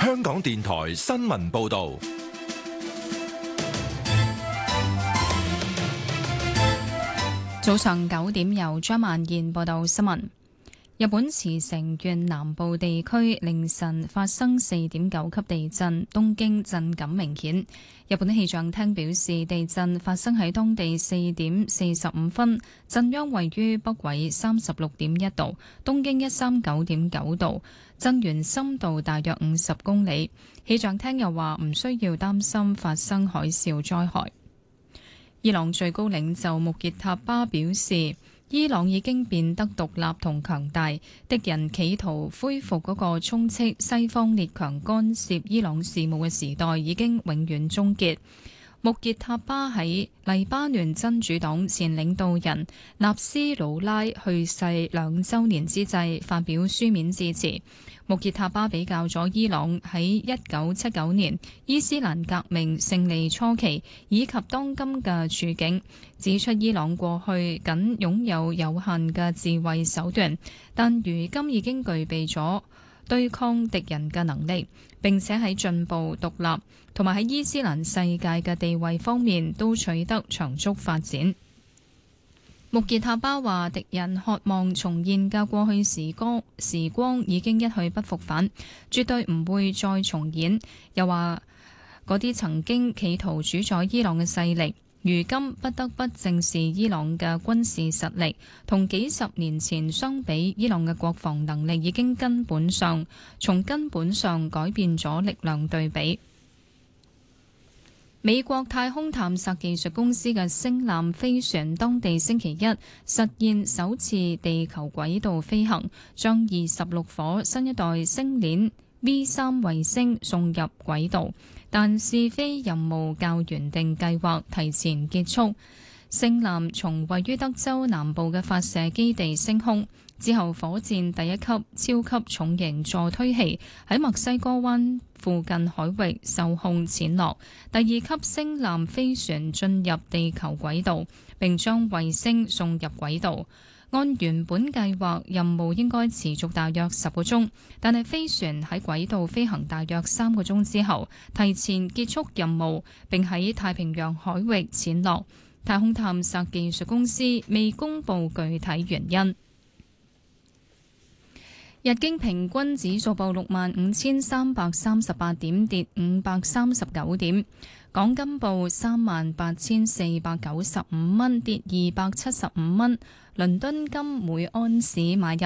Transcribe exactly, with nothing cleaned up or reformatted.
香港電台新聞報道。 早上九點，由張曼燕報道新聞。日本茨城縣南部地區凌晨發生四點九級地震，東京震感明顯。日本氣象廳表示，地震發生喺當地四點四十五分，震央位於北緯三十六點一度，東經一三九點九度，震源深度大約五十公里。氣象廳又話唔需要擔心發生海嘯災害。伊朗最高領袖穆傑塔巴表示，伊朗已經變得獨立同強大，敵人企圖恢復嗰個充斥西方列強干涉伊朗事務嘅時代已經永遠終結。穆傑塔巴喺黎巴嫩真主黨前領導人納斯魯拉去世兩週年之際發表書面致辭。穆傑塔巴比較咗伊朗喺一九七九年伊斯蘭革命勝利初期以及當今嘅處境，指出伊朗過去僅擁有有限嘅自衛手段，但如今已經具備咗對抗敵人嘅能力，並且喺進步、獨立同埋喺伊斯蘭世界嘅地位方面都取得長足發展。穆傑塔巴話：敵人渴望重現嘅過去時光，時光已經一去不復返，絕對唔會再重演。又話嗰啲曾經企圖主宰伊朗嘅勢力，如今不得不正視伊朗嘅軍事實力，同幾十年前相比，伊朗嘅國防能力已經根本上從根本上改變咗力量對比。美國太空探索技術公司嘅星艦飛船當地星期一實現首次地球軌道飛行，將二十六顆新一代星鏈 V 三衛星送入軌道，但試飛任務較原定計劃提前結束。星艦從位於德州南部嘅發射基地升空之後，火箭第一級超級重型助推器喺墨西哥灣附近海域受控潛落，第二級星艦飛船進入地球軌道，並將衛星送入軌道。按原本計劃，任務應該持續大約十個鐘，但係飛船喺軌道飛行大約三個鐘之後，提前結束任務，並喺太平洋海域潛落。太空探索技術公司未公布具體原因。日經平均指數報六萬五千三百三十八點，跌五百三十九點。港金報三萬八千四百九十五蚊，跌二百七十五蚊。倫敦金每安士買入